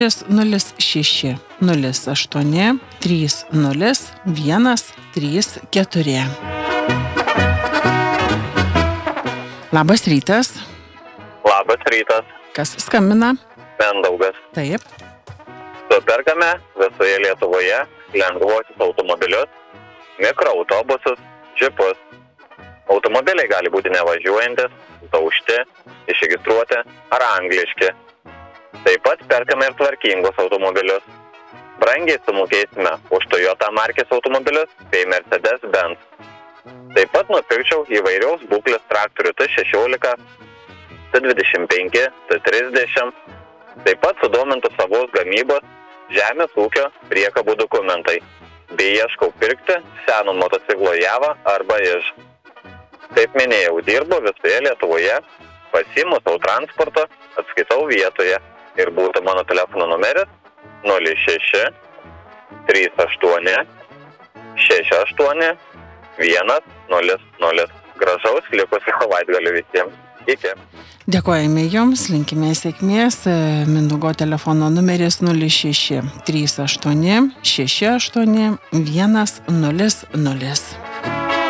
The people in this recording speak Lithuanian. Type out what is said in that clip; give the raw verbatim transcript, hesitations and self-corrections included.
nulis šeši nulis aštuoni trys nulis vienas trys keturi. Labas rytas. Labas rytas. Kas skambina? Mindaugas. Taip. Superkame visoje Lietuvoje lengvuosius automobilius, mikroautobusus, džipus. Automobiliai gali būti nevažiuojantis, daužti, išregistruoti ar angliški. Taip pat perkame ir tvarkingus automobilius. Brangiai sumokėsime už Toyota markės automobilius bei Mercedes-Benz. Taip pat nupirkčiau įvairiaus būklės traktorių T šešiolika, T dvidešimt penki, T trisdešimt. Taip pat sudomintų savos gamybos žemės ūkio priekabų dokumentai. Bei ieškau pirkti senų motociklo Java arba Iž. Kaip minėjau, dirbu visoje Lietuvoje, pasiimu savo transporto, atskaitau vietoje ir būtų mano telefono numeris nulis šeši trys aštuoni šeši aštuoni vienas nulis nulis. Gražaus likusio savaitgalio visiems. Iki. Dėkojame Jums, linkime sėkmės. Mindaugo telefono numeris nulis šeši trys aštuoni šeši aštuoni vienas nulis nulis.